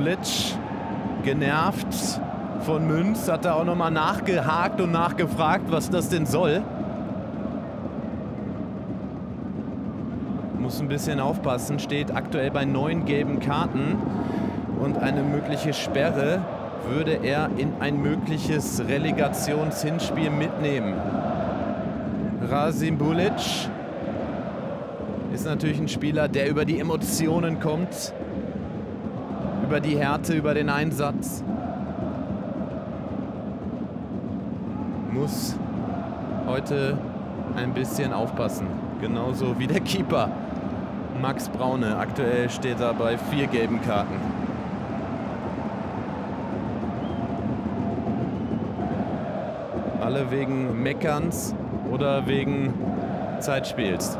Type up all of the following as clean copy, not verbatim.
Bulic, genervt von Münz, hat er auch nochmal nachgehakt und nachgefragt, was das denn soll. Muss ein bisschen aufpassen, steht aktuell bei 9 gelben Karten und eine mögliche Sperre würde er in ein mögliches Relegationshinspiel mitnehmen. Rasim Bulic ist natürlich ein Spieler, der über die Emotionen kommt, über die Härte, über den Einsatz. Muss heute ein bisschen aufpassen, genauso wie der Keeper Max Braune. Aktuell steht er bei 4 gelben Karten. Alle wegen Meckerns oder wegen Zeitspiels.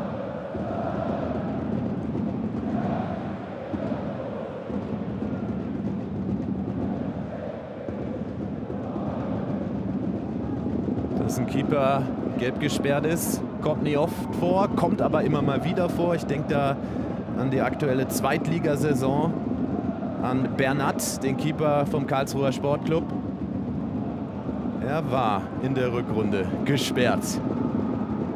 Dass ein Keeper gelb gesperrt ist, kommt nicht oft vor, kommt aber immer mal wieder vor. Ich denke da an die aktuelle Zweitligasaison, an Bernat, den Keeper vom Karlsruher Sportclub. Er war in der Rückrunde gesperrt.